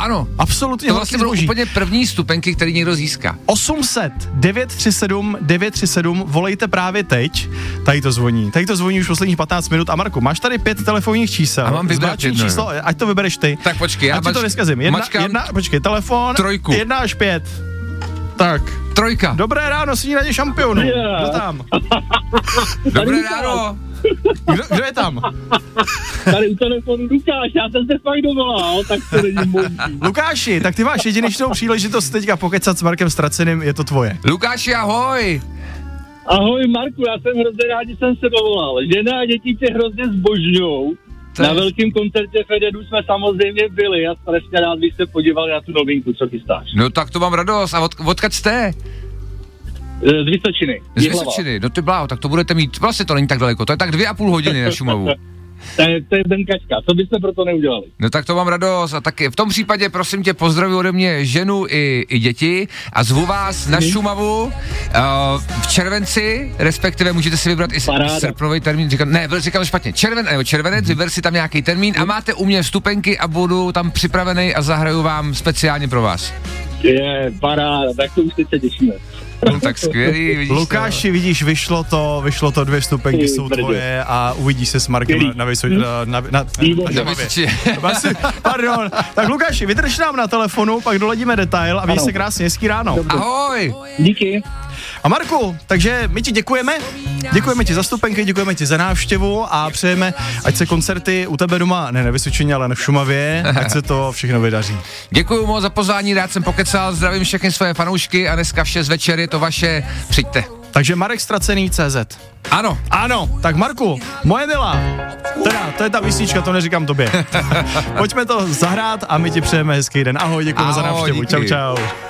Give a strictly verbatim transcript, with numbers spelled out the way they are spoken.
Ano. Absolutně. To vlastně budou úplně první stupenky, který někdo získá. osm set devět tři sedm devět tři sedm, volejte právě teď. Tady to zvoní. Tady to zvoní už posledních patnáct minut. A Marku, máš tady pět telefonních čísel. A mám vybrat jedno. Číslo, ať to vybereš ty. Tak počkej, já ať ti to vyskazím. Jedna, jedna, počkej, telefon. Trojku. Jedna až pět. Tak. Trojka. Dobré ráno, snídaně šampionu. Yeah. Kdo tam? Dobré ráno. Kdo, kdo je tam? Tady u telefonu Lukáš, já jsem se fakt dovolal, tak to není možný. Lukáši, tak ty máš jedinečnou příležitost teďka pokecat s Markem Ztraceným, je to tvoje. Lukáši, ahoj. Ahoj Marku, já jsem hrozně rád, že jsem se dovolal. Žena a děti tě hrozně zbožňujou. Na velkém koncertě Fededu jsme samozřejmě byli a strašně rád bych se podíval na tu novinku, co chystáš. No tak to mám radost. A od, odkud jste? Z Vysočiny. Z Vysočiny, no ty bláho, tak to budete mít, vlastně to není tak daleko, to je tak dvě a půl hodiny na Šumavu. To je, to je benkačka, co byste pro to neudělali? No tak to mám radost a taky v tom případě prosím tě pozdravuji ode mě ženu i, i děti a zvu vás na Šumavu uh, v červenci, respektive můžete si vybrat i srpnový termín, říkám, ne, říkám špatně, červen, nebo červenec, hmm. vyber si tam nějaký termín a máte u mě vstupenky a budu tam připravený a zahraju vám speciálně pro vás. Je, paráda, tak to už teď se těšíme. No tak skvělý, vidíš. Lukáši, to. vidíš, vyšlo to, vyšlo to, dvě stupenky Ty, jsou tvoje a uvidíš se s Markem na, na, vyso, na, na, na, na, na Pardon. Tak Lukáši, vydrž nám na telefonu, pak doladíme detail a měj se krásně, hezký ráno. Dobře. Ahoj. Díky. A Marku, takže my ti děkujeme, děkujeme ti za stupenky, děkujeme ti za návštěvu a přejeme, ať se koncerty u tebe doma, ne na Vysočině, ale v Šumavě, ať se to všechno vydaří. Děkuju moc za pozvání, rád jsem pokecal, zdravím všechny svoje fanoušky a dneska v šest večer je to vaše, přijďte. Takže Marek Ztracený C Z. Ano. Ano, tak Marku, moje milá, teda, to je ta písnička, to neříkám tobě. Pojďme to zahrát a my ti přejeme hezký den. Ahoj, děkujeme za návštěvu. Čau, čau.